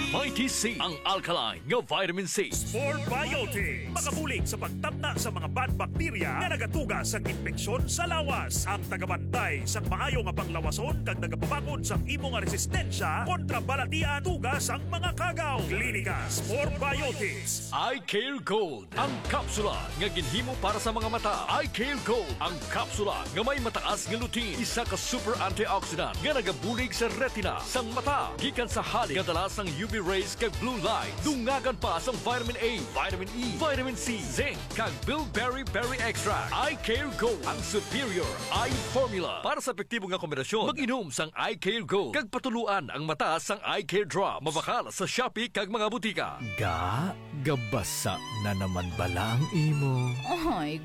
Mighty C, ang alkaline nga vitamin C. Sport Biotic, makabulig sa pagtabna sa mga bad bakterya na nagatuga sa infeksyon sa lawas. Ang tagabantay sa maayo nga panglawason kag nagapabakod sa imong resistensya kontra balatian tugas ang mga kagaw. Klinika Sport Biotics. Eye Care Gold, ang kapsula nga ginhimo para sa mga mata. Eye Care Gold, ang kapsula nga may mataas nga lutein, isa ka super antioxidant nga nagabulig sa retina sang mata. Gikan sa halik nga dala sang UV rays kag blue light. Dungagan pa sang vitamin A, vitamin E, vitamin C, zinc kag bilberry berry extract. Eye Care Gold, ang superior eye formula. Para sa epektibong nga kombinasyon, mag-inom sang Eye Care Gold kag patuluan ang mata sang Eye Care Drop. Mabakal sa Shopee kag mga butika. Gabasa na naman bala ang imo. Ay,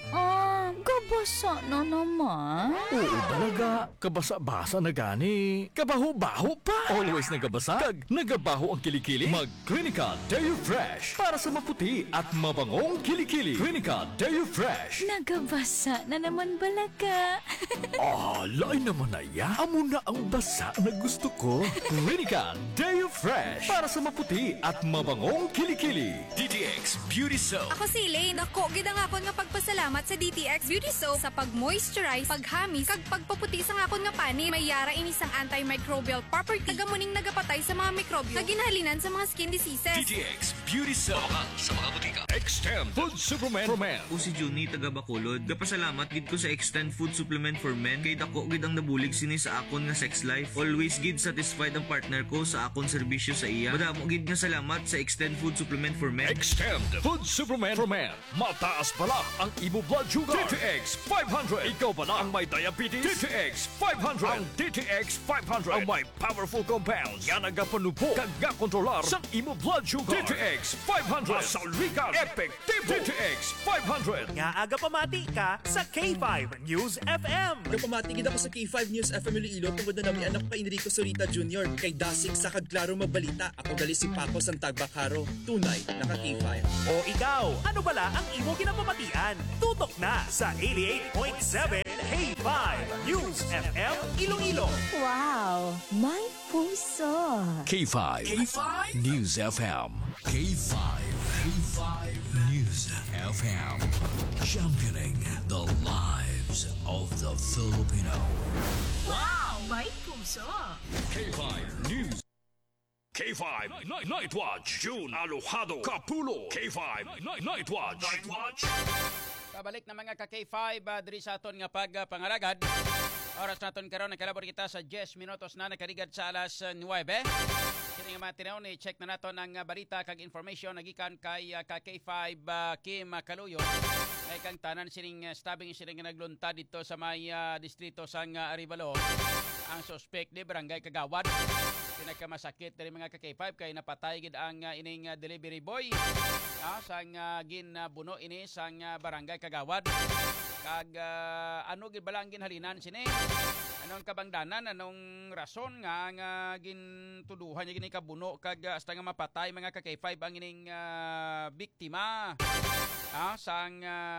gabasa na naman. Oo talaga, kabasa-basa na gani. Kabaho-baho pa. Always nagabasa kag nagabaho ang kilikili. Mag Clinica Deo Fresh para sa maputi at mabangong kilikili. Clinica Deo Fresh. Nagabasa na naman balaga. Lain naman na ya. Amo na ang basa na gusto ko. Clinica Deo Fresh para sa maputi at mabangong kilikili. DTX Beauty Soap. Ako si Elaine. Dako, gid ang akon nga pagpasalamat sa DTX Beauty Soap sa pag-moisturize, paghamis, kag pagpaputi sa akon nga pani. May yara ini sang antimicrobial property. Kagamuning nagapatay sa mga mikrobyo na ginhalinan sa mga skin diseases. DTX Beauty Soap sa mga butika. Extend Food Supplement for Men. O si Juni taga Bacolod. Gapasalamat gid ko sa Extend Food Supplement for Men kay dako gid ang nabulig sini sa akon nga sex life. Always gid satisfied ang partner ko sa akon serbisyo sa iya. Madamo gid nga salamat sa Extend Food Supplement for Men. Extend Food Supplement for Men. Mataas pala ang imo blood sugar. DTX 500. Ikaw pala ang may diabetes. DTX 500. Ang DTX 500 ang may powerful compounds nga nagapanupo kag kontrolar sa imo blood sugar. DTX 500. Masaligan. Epektibo. DTX 500. Nga aga pamati ka sa K5 News FM. Napamati gid ako sa K5 News FM Iloilo tungod na nami anak pa Enrico Sorita Jr. Kay Dasig sa Kagklaro Mabalita. Ako gali si Paco sang Tagbakaro. Tunay, naka K5. O ikaw, ano bala ang imo ginapamatian? Tutok na sa 88.7 K5 News FM Iloilo. Wow, may puso. K5. News FM. K5. News FM. Championing the lives of the Filipino. Wow, may puso. K5 News. K5 Night Watch. June Alojado Capulo. K5 Night Watch. Pabalik na mga ka-K5 diri sa aton nga pagpangaragad. Oras naton karon nakalabor kita sa 10 minutos na nakarigad sa alas 9. Kini nga mga tinaw ni check na naton ang balita kag information nagikan kay ka-K5 Kim Kaluyo. Kay kang tanan sining stabbing sining nagluntad dito sa may distrito sang Arevalo. Ang suspect ni Barangay Kagawad. Pinakamasakit diri mga ka-K5 kay napatay gid ang ining delivery boy. Sang ginbuno ini sang Barangay Kagawad. Kag ano gid balang ginhalinan sini? Anong kabangdanan, anong rason nga gintuduhan niya gini kabuno kag hasta nga mapatay mga ka-K5 ang ining biktima. Sang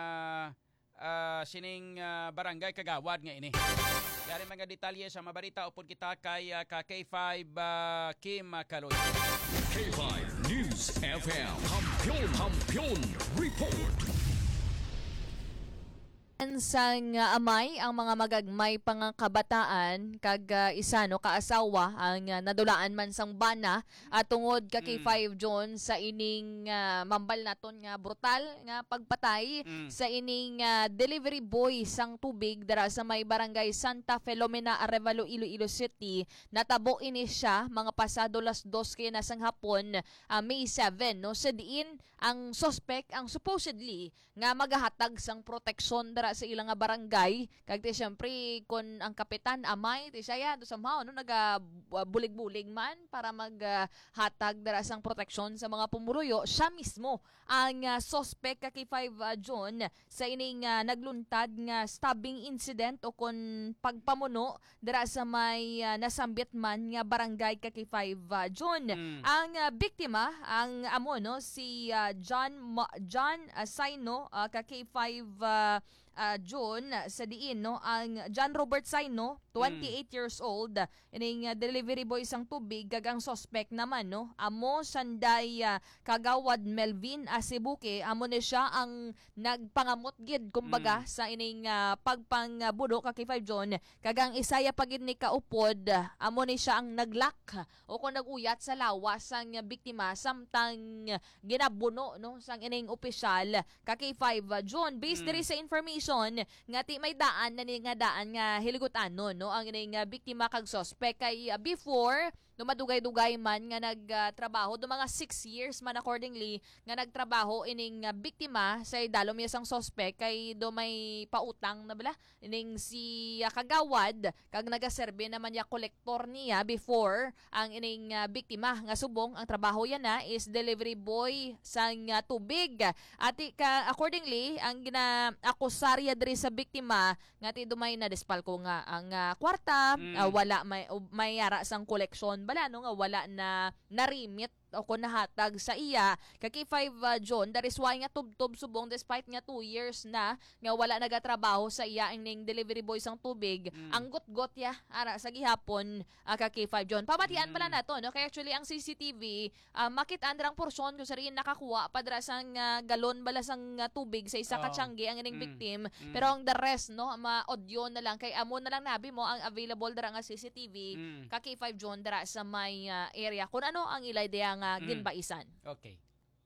sining Barangay Kagawad nga ini. Yari mga detalye sa mabalita upod kita kay K5 Kim Kaloy. K5 News FM. Kampiyon Report. Sang amay ang mga magagmay pangkabataan kag isa no kaasawa ang nadulaan man sang bana at tungod ka kay 5 John sa ining mambal naton nga brutal nga pagpatay sa ining delivery boy sang tubig dara sa may barangay Santa Filomena, Arevalo, Iloilo City. Natabo ini siya mga pasado las 2 na sang hapon, May 7 no. Sa diin ang suspect ang supposedly nga magahatag sang proteksyon dara sa ilang nga barangay kag ti syempre kon ang kapitan amay ti siya do somehow no naga bulig-bulig man para maghatag dara sang proteksyon sa mga pumuruyo. Siya mismo ang suspect kay 5 John sa ining nagluntad nga stabbing incident o kon pagpamuno dara sa may nasambit man nga barangay kay 5 John. Ang biktima ang amo no si John Saino kay 5 John sa diin no ang John Robert Saino 28 years old, ining delivery boy isang tubig, kagang suspect naman, no? Amo sanday kagawad Melvin Asibuke, amo ni siya ang nagpangamot gid kumbaga sa ining pagpangbuno kay 5 John, kagang isaya pagid ni kaupod, amo ni siya ang naglak o kung naguyat sa lawas sang biktima samtang ginabuno no sang ining opisyal kay 5 John. Based diri sa information nga ti may daan na nga daan nga hiligutan no ang ining biktima kag suspect kay before no madugay-dugay man nga nagtrabaho do mga 6 years man accordingly nga nagtrabaho ining biktima sa dalom niya sang suspect kay do may pautang na bala ining si kagawad kag nagaserbe naman ya kolektor niya before ang ining biktima nga subong ang trabaho yan na is delivery boy sang tubig at accordingly ang gina-akusarya diri sa biktima nga ti dumay na dispalko nga ang kwarta wala may yara sang koleksyon bala no nga wala na narimit o kung nahatag sa iya kay 5 John that is why nga tubtob subong despite nga 2 years na nga wala nagatrabaho sa iya ang ning delivery boy sang tubig ang got-got ya ara sa gihapon kay 5 John pamatian pala nato no kay actually ang CCTV makit-an drang porsyon kung sariin nakakuha padra sang galon bala sang tubig sa isa ka tiyanggi ang ining victim pero ang the rest no ma-audio na lang kay amo na lang nabi mo ang available dara nga CCTV kay 5 John dara sa may area kung ano ang ilay diya nga ginbaisan. Okay.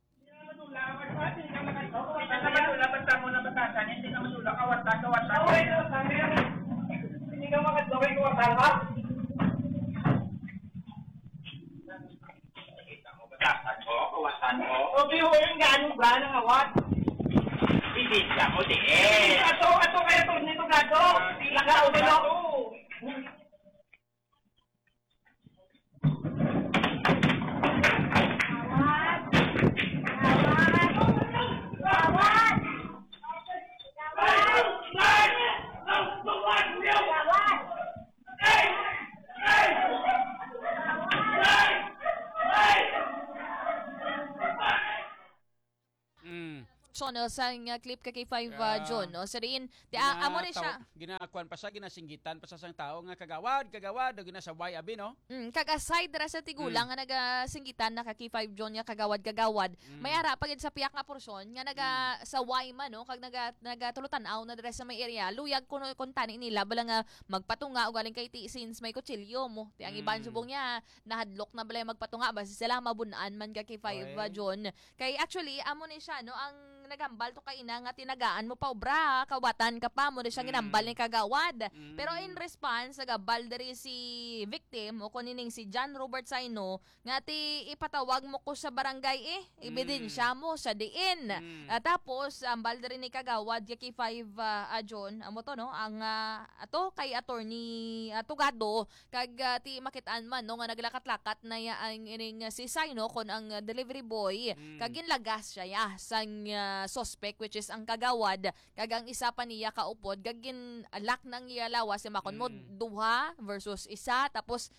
So no sang clip kay 5 John no sariin amo ni siya ginakuan pa siya ginasinggitan pa sa sang tao nga kagawad o ginasaway abi no kag aside dara sa tigulang nga nagasinggitan na kay 5 John nga kagawad may ara pagid sa piyak nga porsyon nga nagasaway man no kag nagatulutan-aw na dira sa may area luyag kun tani nila bala nga magpatunga og galing kay ti since may kutsilyo mo ti ang iban subong niya nahadlok na bala magpatunga basi sila mabun-an man kay 5 John kay actually amo ni siya no ang nagambal to kay ina nga tinagaan mo pa obra kawatan ka pa mo siya ginambal ni kagawad pero in response nagabal diri si victim o kunining si John Robert Saino nga ti ipatawag mo ko sa barangay ebidensya mo sa diin tapos ambal diri ni kagawad kay 5 John amo to no ang ato kay attorney Tugado kag ti makitaan man no nga naglakat-lakat na ya ang ining si Saino kon ang delivery boy kag ginlagas siya ya sang suspect which is ang kagawad kag ang isa pa niya kaupod kag ginlak nang iya lawas si makon mo duha versus isa tapos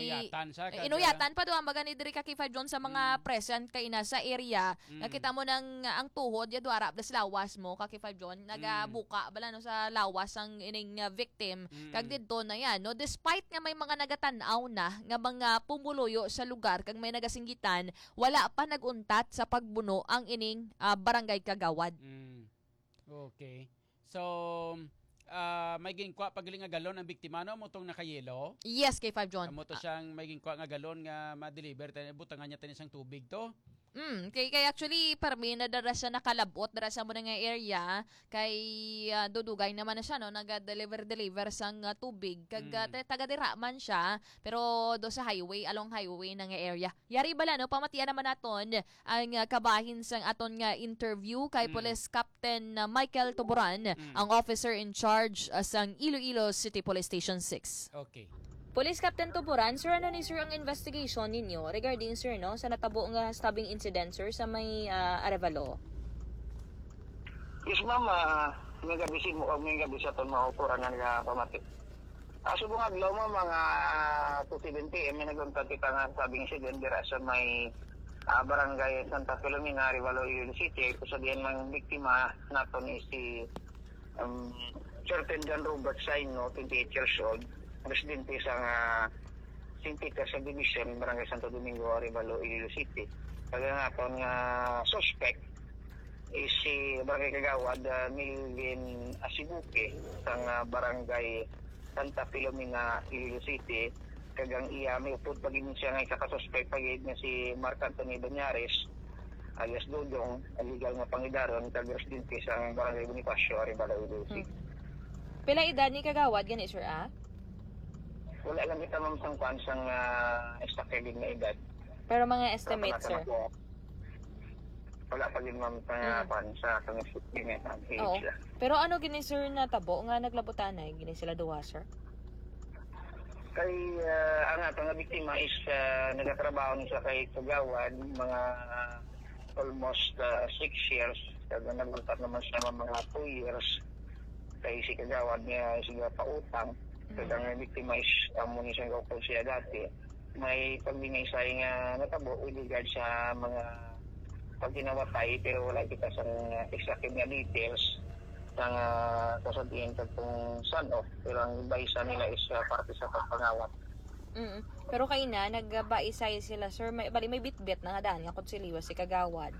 inuyatan pa do ang magani diri kay 5 John sa mga present kay na sa area nakita mo nang ang tuhod ya duara das lawas mo kay 5 John nagabuka bala no sa lawas ang ining victim kag didto na yan no despite nga may mga nagatan-aw na nga mga pumuluyo sa lugar kag may nagasinggitan wala pa naguntat sa pagbuno ang ining barangay kagawad. Okay. So, may ginkwa pagaling nga galon ang biktima no motong nakayelo? Yes, kay 5 John. Moto siyang may ginkwa nga galon nga ma-deliver tani butangan niya tani sang tubig to. Kay actually parmi na dara siya nakalabot dara sa mo nga area kay dudugay naman na siya no naga-deliver sang tubig kag taga dira man siya pero do sa highway along highway nga area yari bala no pamatian naman naton ang kabahin sang aton nga interview kay Police Captain Michael Tuburan ang officer in charge sang Iloilo City Police Station 6. Okay. Police Captain Tuburan, sir, ano ni sir ang investigation ninyo regarding sir no sa natabo nga stabbing incident sir sa may Arevalo? Yes ma'am, nagabisin mo kami gabi sa ton mga ukurangan nga pamati. Subong adlaw mo mga 2:70 may nagunta kita nga stabbing incident dira sa may barangay Santa Filomena, Arevalo, Iloilo City. Kusabihan ng biktima naton is si certain John Robert Saino, 28 years old. residente sa St. Peter Subdivision, Barangay Santo Domingo, Arevalo, Iloilo City. Kaya nga ito nga suspect is si Barangay Kagawad Milvin Asibuque sa Barangay Santa Filomena, Iloilo City. Kagang iya may upod pagin siya nga ikakasuspect pagin nga si Mark Anthony Banyares alias Dodong, illegal nga pangidaron, kag-residente sa Barangay Bonifacio, Arevalo, Iloilo City. Pila edad ni Kagawad gani sir Wala lang kita ma'am sang kwan sang estakadid na edad. Pero mga estimate sir. Wala pa din ma'am kwan sa estimate ang Oo. age. Pero ano gini sir na tabo nga naglabutan ay gini sila duwa sir? Kay ang atong nga biktima is nagatrabaho ni sa kay Kagawad mga almost 6 years. Kaya nagultat naman siya mga 2 years. Kay si Kagawad niya siya pautang. Kaya nga biktima is amo ni siya gawpon siya dati. May pagbinaysay nga natabo with regard sa mga pagkinawatay pero wala kita sa exact nga details ng kasabihin kung saan pero ang iba-isa nila is parte sa pagpangawat. Pero kay na nagbaisay sila sir may bitbit na nga daan nga konsiliwa si Kagawad.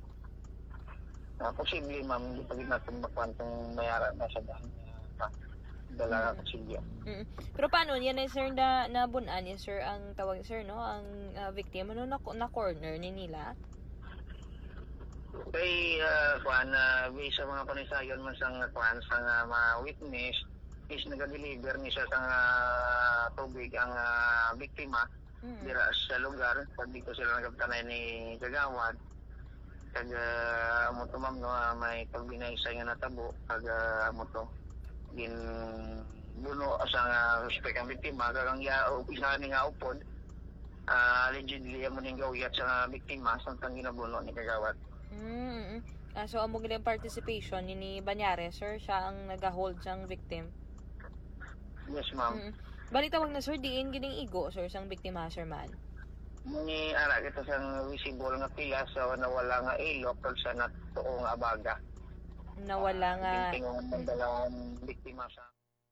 Posible ma'am, hindi pa rin natin makwantong mayara na sa daan dala nga konsilyo. Pero paano yan eh sir na nabunan yan sir ang tawag sir no ang victim ano na corner ni nila? Kay based sa mga panisayon man sang mga witness is nag-deliver ni siya sa tubig ang biktima dira sa lugar pag dito sila nagabtanay ni Kagawad kag mo to ma'am no may pagbinaysay nga natabo kag mo to gin buno sa respect ang biktima kag ang isa ni nga upod allegedly mo ning gawiyat sa biktima sa ginabuno ni Kagawad. So amo gilang participation ni Banyares sir siya ang nag-hold siyang victim. Yes ma'am. Bali tawag na sir diin gining igo sir sang biktima sir man. Ni ara kita sang visible nga pila sa nawala nga ilok kag sa natuong abaga. Nawala nga tingong dalawang biktima sa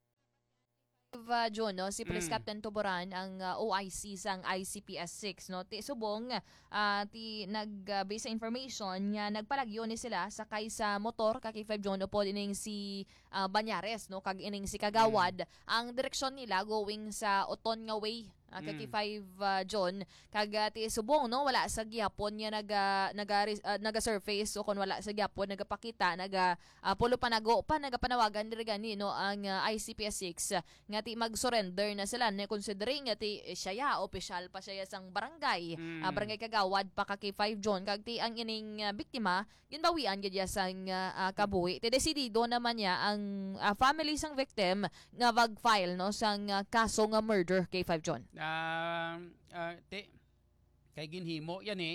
John, no? Si Police Captain Tuboran ang OIC sang ICPS 6 no ti subong ti base sa information nga nagpalagyo ni sila sakay sa motor kay 5 John upod ining si Banyares no kag ining si Kagawad ang direksyon nila going sa Oton nga way kay 5 John kag ti subong no wala sa gihapon nga naga surface o kon wala sa gihapon nagapakita pulo panago pa nagapanawagan diri gani no ang ICPS 6 nga ti mag-surrender na sila na considering nga ti siya opisyal pa siya sang barangay barangay Kagawad pa kay 5 John kag ti ang ining biktima ginbawian gid sang kabuhi ti desidido naman niya ang family sang victim nga mag-file no sang kaso nga murder kay 5 John. Kay ginhimo yan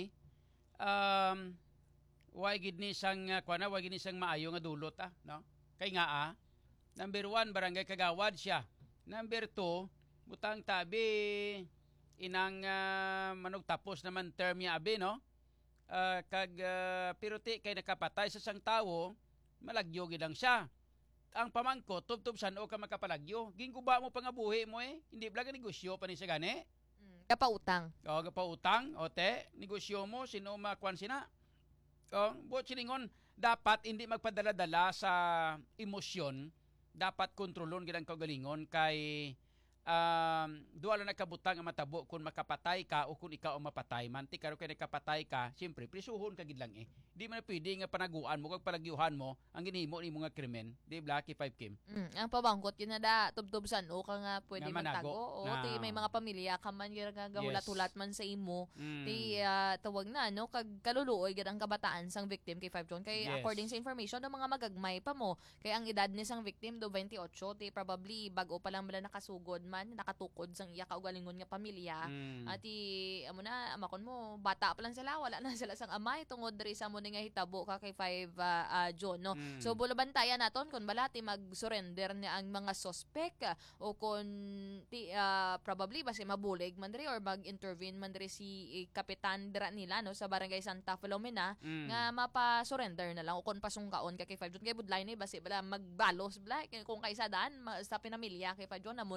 way gid ni sang way gid ni sang maayo nga dulot no kay nga number 1 barangay Kagawad siya, number 2 butang tabi inang manog tapos naman term niya abi no kag pero kay nakapatay sa sang tawo malagyo gid lang siya. Ang pamangko tubsan o ka makapalagyo ginguba mo pangabuhi mo hindi blaga negosyo pa ni sa gani kapautang kapautang negosyo mo sino makwan sina buot silingon dapat hindi magpadala-dala sa emosyon dapat kontrolon gid ang kaugalingon kay duala na kabutang ang matabo kung makapatay ka o kung ikaw ang mapatay man ti karo kay nakapatay ka siyempre prisuhon ka gid lang di man pwede nga panaguan mo kag palagyuhan mo ang ginhimo nimo nga krimen di ba ki 5 Kim ang pabangkot yun na da tubtubsan o ka nga pwede magtago o ti may mga pamilya ka man nga gahulat-hulat man sa imo ti tawag na no kag kaluluoy gid ang kabataan sang victim kay 5 John kay according sa information ng mga magagmay pa mo kay ang edad ni sang victim do 28 ti probably bag-o pa lang bala nakasugod man nakatukod sang iya kaugalingon nga pamilya ati amo na amakon mo bata pa lang sila wala na sila sang amay tungod diri sa mo nga hitabo ka kay 5 John no so bulabantayan naton kun balati mag-surrender na ang mga suspect o kun probably basi mabulig man diri or mag-intervene man diri si kapitan dira nila no sa barangay Santa Filomena nga mapa-surrender na lang o kun pasungkaon ka kay 5 John kay budlay ni basi bala magbalos bala kung kaysa daan sa pinamilya kay 5 John na mo tabo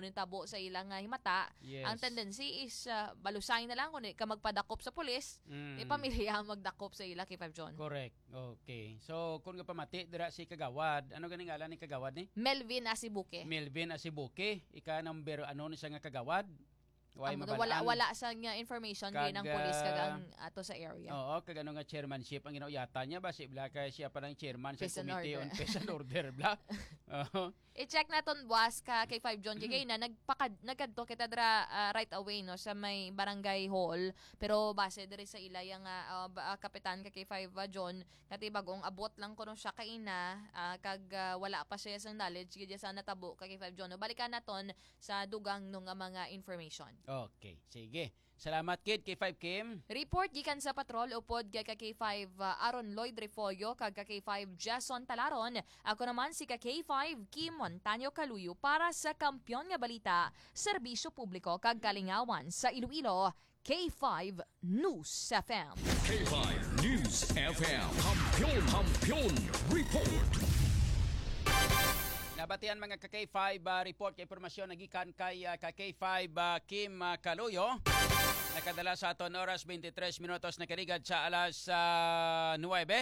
mahitabo sa ilang himata. Yes. Ang tendency is balusay na lang kung di ka magpadakop sa pulis, di pamilya ang magdakop sa ila K5 John. Correct. Okay. So, kung ka pamati, dira si Kagawad. Ano ganing ngalan ni Kagawad ni? Melvin Asibuke. Melvin Asibuke. Ika number ano ni siya nga Kagawad? Wala sa nga information kay ng pulis kagang ato sa area. Oo, kag ano nga chairmanship ang ginauyata niya ba si bla kay siya pa ng chairman sa Peace and Committee Order. on Peace and Order bla. Oo. I-check naton buwas ka kay 5 John kay na nagkadto kita dra right away no sa may barangay hall pero base diri sa ila yang kapitan kay 5 John kati bagong abot lang kuno siya kay ina kag wala pa siya sa knowledge gid sa natabo kay 5 John no balikan naton sa dugang nung mga information. Okay, sige. Salamat kid kay 5 Kim. Report gikan sa patrol upod kay K5 Aaron Lloyd Refollo kag K5 Jason Talaron. Ako naman si K5 Kim Montaño Caluyo para sa Kampiyon nga Balita, Serbisyo Publiko kag Kalingawan sa Iloilo. K5 News FM. K5 News FM. Kampiyon Report. Nabatian mga ka-K5 report kay impormasyon nagikan kay K5 Kim Caluyo. Nakadala sa aton oras 23 minutos na karigad sa alas 9.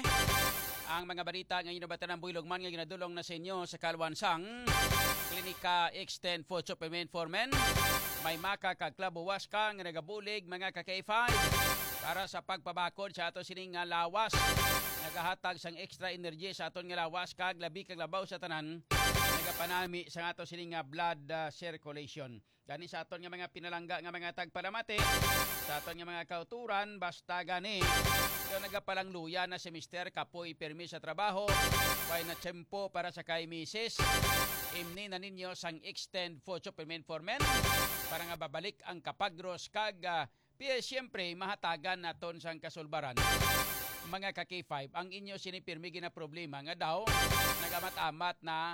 Ang mga balita ng inobatan ng Builogman nga ginadulong na sa inyo sa Kalwansang Klinika Extend Food Supplement for Men. May maka kaklabo waska nga nagabulig mga ka-K5 para sa pagpabakod sa ato sining lawas. Nagahatag sang extra energy sa aton nga lawas kag labi kag labaw sa tanan. Nagapanami sa ato sining blood circulation. Gani sa aton nga mga pinalangga nga mga tagpalamati, sa aton nga mga kauturan, basta gani. So nagapalang luya na si Mr. Kapoy permi sa trabaho, may na tiyempo para sa kay Mrs. Imni na ninyo sang Extend Food Supplement for Men para nga babalik ang kapagros kag siyempre mahatagan naton sang kasulbaran. Mga ka-K5, ang inyo sinipirmi na problema nga daw nagamat-amat na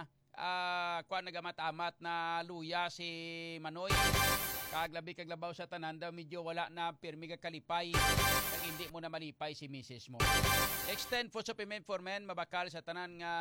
nagamat-amat na luya si Manoy kaglabi kaglabaw sa tanan daw medyo wala na pirmi ka kalipay kag hindi mo na malipay si Mrs. mo. Extend Food Supplement for Men mabakal sa tanan nga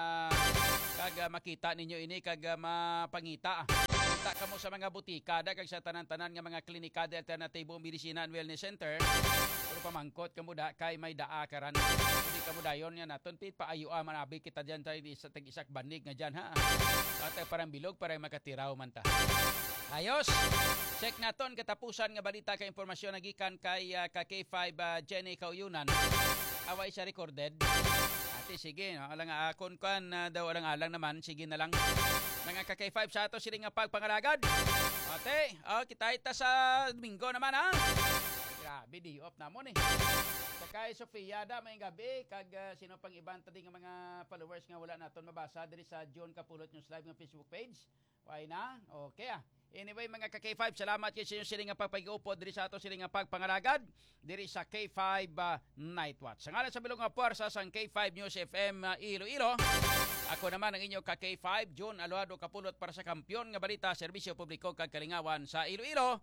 kag makita ninyo ini kag mapangita. Kita kamo sa mga butika kag sa tanan-tanan nga mga klinika de alternatibo medisina and wellness center. Pero pamangkot kamo da kay may daa karan. Hindi kamo dayon nga naton pit paayo manabi kita diyan tayo sa tag-isak banig nga diyan ha. At parang bilog para makatiraw man ta. Ayos. Check naton katapusan nga balita kay impormasyon nagikan kay K5 Jenny Kauyunan. Away siya recorded. Ate sige, alang akon kan daw alang naman, sige na lang. Mga K5 sa ato siling nga pagpangalagad. Ate, kita ita sa Domingo naman ha. Grabe, di off na mo ni. Kay Sofia da may gabi kag sino pang ibang tadi nga mga followers nga wala naton mabasa diri sa John Kapulot News Live nga Facebook page. Why na? Okay Anyway mga ka-K5, salamat kay sa inyo siling nga pagpag-upo diri sa ato siling nga pagpangalagad diri sa K5 Night Watch. Sa ngalan sa bilog nga puwersa sang K5 News FM Iloilo. Ako naman ang inyo ka-K5 John Aluado Kapulot para sa Kampiyon nga Balita, Serbisyo Publiko kag Kalingawan sa Iloilo.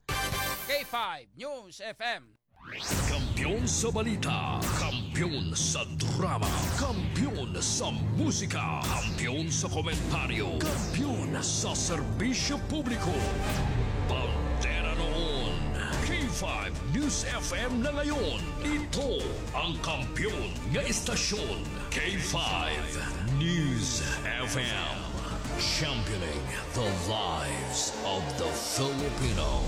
K5 News FM. Kampiyon sa balita, kampiyon sa drama, kampiyon sa musika, kampiyon sa komentaryo, kampiyon sa serbisyo publiko. Pantera noon, K5 News FM na ngayon. Ito ang kampiyon nga istasyon, K5 News FM. Championing the lives of the Filipino.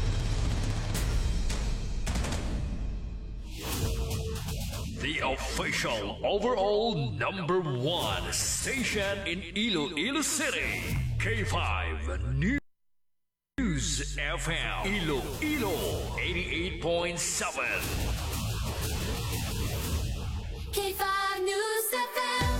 The official overall number 1 station in Iloilo City. K5 News FM. Iloilo 88.7. K5 News FM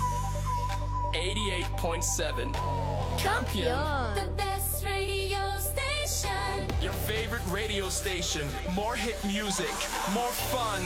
88.7. Kampiyon. The best radio station. Your favorite radio station. More hit music, more fun,